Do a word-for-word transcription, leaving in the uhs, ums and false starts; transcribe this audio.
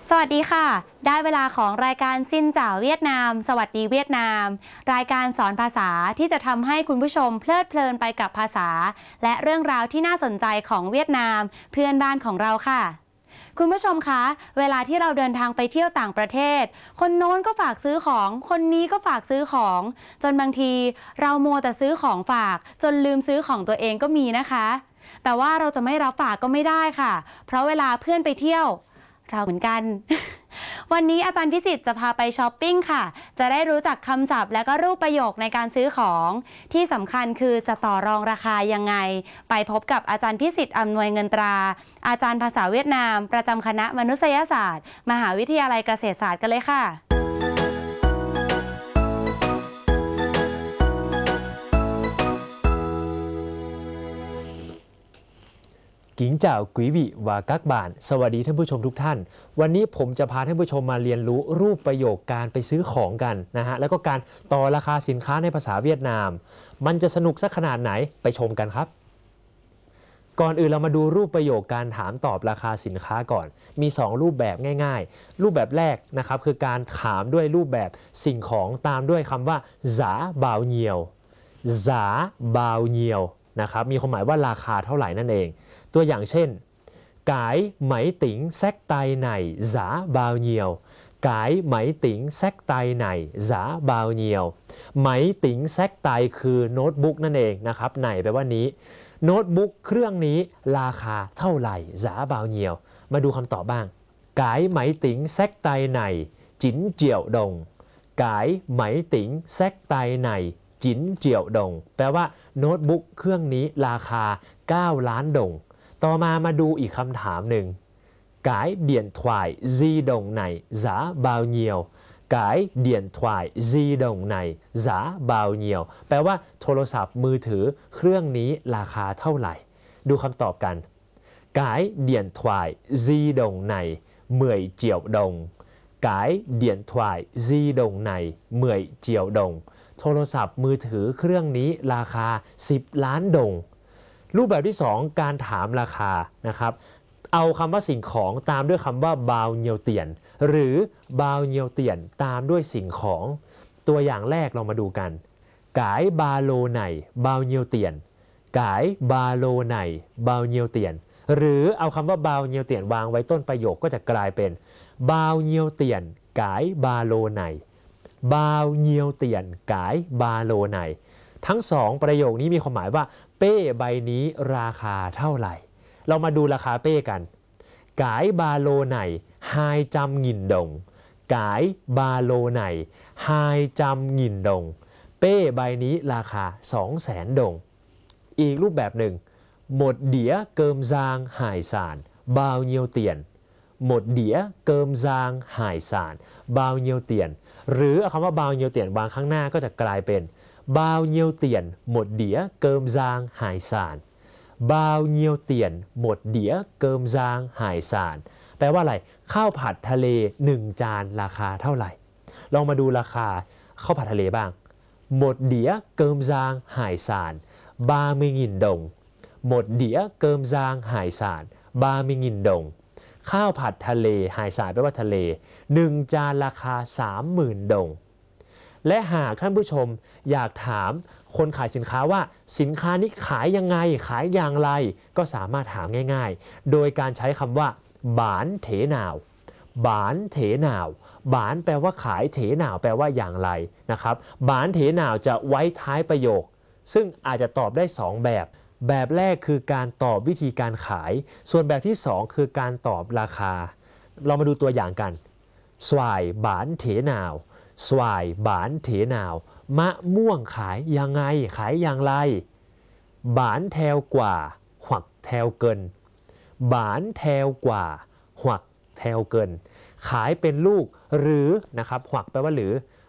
สวัสดีค่ะได้เวลาของรายการซินเจ่าเวียดนามสวัสดีเวียดนามรายการสอนภาษาที่จะทำให้คุณผู้ชมเพลิดเพลินไปกับภาษาและเรื่องราวที่น่าสนใจของเวียดนามเพื่อนบ้านของเราค่ะคุณผู้ชมคะเวลาที่เราเดินทางไปเที่ยวต่างประเทศคนโน้นก็ฝากซื้อของคนนี้ก็ฝากซื้อของจนบางทีเรามัวแต่ซื้อของฝากจนลืมซื้อของตัวเองก็มีนะคะแต่ว่าเราจะไม่รับฝากก็ไม่ได้ค่ะเพราะเวลาเพื่อนไปเที่ยวเราเหมือนกัน วันนี้อาจารย์พิสิทธิ์จะพาไปช้อปปิ้งค่ะจะได้รู้จักคำศัพท์และก็รูปประโยคในการซื้อของที่สำคัญคือจะต่อรองราคายังไงไปพบกับอาจารย์พิสิทธิ์อำนวยเงินตราอาจารย์ภาษาเวียดนามประจำคณะมนุษยศาสตร์มหาวิทยาลัยเกษตรศาสตร์กันเลยค่ะกิงเจ้ากวีวิวากักบานสวัสดีท่านผู้ชมทุกท่านวันนี้ผมจะพาท่านผู้ชมมาเรียนรู้รูปประโยคการไปซื้อของกันนะฮะแล้วก็การต่อราคาสินค้าในภาษาเวียดนามมันจะสนุกสักขนาดไหนไปชมกันครับก่อนอื่นเรามาดูรูปประโยคการถามตอบราคาสินค้าก่อนมีสองรูปแบบง่ายๆรูปแบบแรกนะครับคือการถามด้วยรูปแบบสิ่งของตามด้วยคำว่าจ๋าบ่าวเนียวจ๋าบ่าวเนียวนะครับมีความหมายว่าราคาเท่าไหร่นั่นเองตัวอย่างเช่นกายไหมติ๋งแซกไตไหนจ๋าบาวเนียวกายไหมติ๋งแซกไตไหนจ๋าบาวเนียวไหมติ๋งแซกไตคือโน้ตบุ๊กนั่นเองนะครับไหนแปลว่านี้โน้ตบุ๊กเครื่องนี้ราคาเท่าไหร่จ๋าบาวเนียวมาดูคำตอบบ้างกายไหมติ๋งแซกไตไหนจินเจียวดงกายไหมติ๋งแซกไตไหนจินเจียวดงแปลว่าโน้ตบุ๊กเครื่องนี้ราคาเก้าล้านดงต่อมามาดูอีกคำถามหนึ่งกายเดียนถวายจีดงไหนจ๋าบาวเนียวกายเดียนถวายจีดงไหนจ๋าบาวเนียวแปลว่าโทรศัพท์มือถือเครื่องนี้ราคาเท่าไหร่ดูคำตอบกันกายเดียนถวายจีดงไหนเหมยเจียวดงกายเดียนถวายจีดงไหนเหมยเจียวดงโทรศัพท์มือถือเครื่องนี้ราคาสิบล้านดงรูปแบบที่สองการถามราคานะครับเอาคำว่าสิ่งของตามด้วยคำว่าบาวเนียวเตียนหรือบาวเนียวเตียนตามด้วยสิ่งของตัวอย่างแรกเรามาดูกันกายบาโลไหนบาวเนียวเตียนกายบาโลไหนบาวเนียวเตียนหรือเอาคำว่าบาวเนียวเตียนวางไว้ต้นประโยคก็จะกลายเป็นบาวเนียวเตียนกายบาโลไหนบาวเนียวเตียนกายบาโลไหนทั้งสองประโยคนี้มีความหมายว่าเป้ใบนี้ราคาเท่าไหร่เรามาดูราคาเป้กันกายบาโลไหนไฮจำงินดงกายบาโลไหนไฮจำงินดงเป้ใบนี้ราคา สองแสน ดงอีกรูปแบบหนึ่งหมดเดียเกิมซางหายสารบาวเนียวเตียนหมดเดียเกิมซางหายสารบาวเนียวเตียนหรือเอาคำว่าบาวเนียวเตียนวางข้างหน้าก็จะกลายเป็นบาวเนียวเตียนหมดเดียเกิมซางหายสารบาวเนียวเตียนหมดเดียเกิมซางหายสารแปลว่าอะไรข้าวผัดทะเลหนึ่งจานราคาเท่าไหร่ลองมาดูราคาข้าวผัดทะเลบ้างหมดเดียเกิมซางหายสารบาไม่งินดงหมดเดียเกิมซางหายสารบาไม่งินดงข้าวผัดทะเลหายสารแปลว่าทะเลหนึ่งจานราคา สามหมื่น ดงและหากท่านผู้ชมอยากถามคนขายสินค้าว่าสินค้านี้ขายยังไงขายอย่างไรก็สามารถถามง่ายๆโดยการใช้คำว่าบานเถหนาวบานเถหนาวบานแปลว่าขายเถหนาวแปลว่าอย่างไรนะครับบานเถหนาวจะไว้ท้ายประโยคซึ่งอาจจะตอบได้สองแบบแบบแรกคือการตอบวิธีการขายส่วนแบบที่สองคือการตอบราคาเรามาดูตัวอย่างกันสวายบานเถหนาวสวายบานเถหนาวมะม่วงขายยังไงขายอย่างไรบานแถวกว่าหวักแถวเกินบานแถวกว่าหวักแถวเกินขายเป็นลูกหรือนะครับหวักแปลว่าหรือ